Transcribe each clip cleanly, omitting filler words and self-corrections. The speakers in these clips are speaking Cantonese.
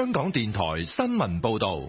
香港電台新聞報道。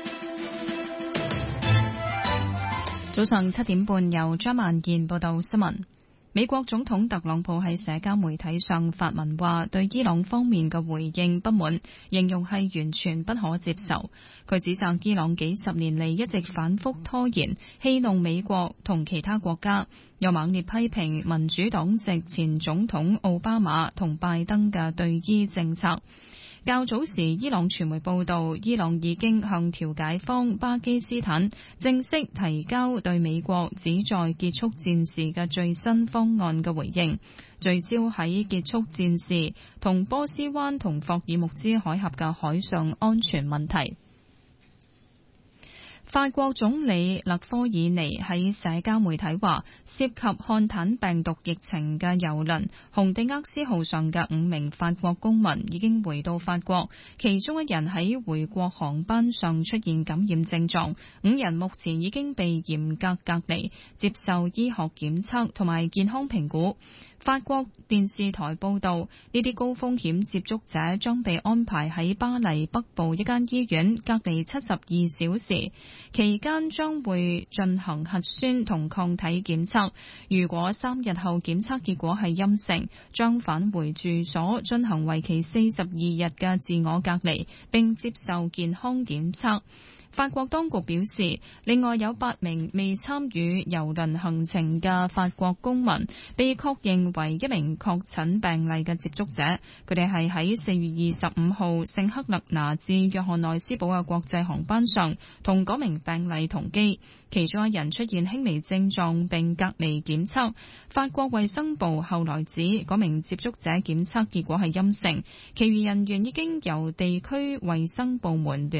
早上7點半，由張萬健報道新聞。美國總統特朗普喺社交媒體上發文話，對伊朗方面嘅回應不滿，形容係完全不可接受。佢指責伊朗幾十年嚟一直反覆拖延，戲弄美國同其他國家，又猛烈批評民主黨籍前總統奧巴馬同拜登嘅對伊政策。較早時，伊朗傳媒報道，伊朗已經向調解方巴基斯坦正式提交對美國旨在結束戰事嘅最新方案嘅回應，聚焦喺結束戰事同波斯灣同霍爾木茲海峽嘅海上安全問題。法國總理勒科爾尼喺社交媒體話，涉及漢坦病毒疫情嘅郵輪紅地厄斯號上嘅5名法國公民已經回到法國，其中1人喺回國航班上出現感染症狀，5人目前已經被嚴格隔離，接受醫學檢測同埋健康評估。法國電視台報道，呢啲高風險接觸者將被安排喺巴黎北部一間醫院隔離72小時，期間將會進行核酸同抗體檢測。如果3日後檢測結果係陰性，將返回住所進行為期42日嘅自我隔離，並接受健康檢測。法國當局表示，另外有8名未參與郵輪行程嘅法國公民被確認為1名確診病例嘅接觸者，佢哋係喺4月25號聖克勒拿至約翰內斯堡嘅國際航班上同嗰名病例同機，其中1人出現輕微症狀並隔離檢測。法國衛生部後來指嗰名接觸者檢測結果係陰性，其餘人員已經由地區衛生部門聯